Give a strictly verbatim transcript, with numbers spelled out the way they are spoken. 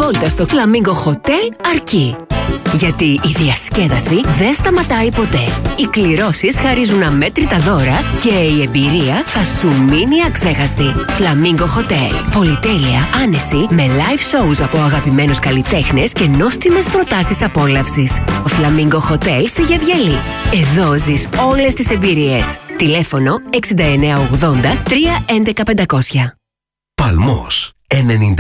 βόλτα στο Flamingo Hotel αρκεί. Γιατί η διασκέδαση δεν σταματάει ποτέ. Οι κληρώσεις χαρίζουν αμέτρητα δώρα και η εμπειρία θα σου μείνει αξέχαστη. Flamingo Hotel. Πολυτέλεια, άνεση, με live shows από αγαπημένους καλλιτέχνες και νόστιμες προτάσεις απόλαυσης. Flamingo Hotel στη Γευγελή. Εδώ ζεις όλες τις εμπειρίες. Τηλέφωνο έξι εννιά ογδόντα τρία έντεκα πεντακόσια. Παλμός ενενήντα